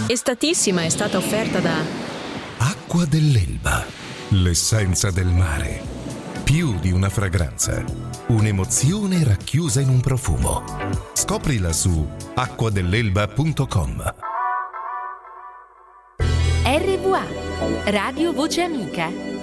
Estatissima è stata offerta da Acqua dell'Elba, l'essenza del mare. Più di una fragranza, un'emozione racchiusa in un profumo. Scoprila su acquadelelba.com. RVA, Radio Voce Amica.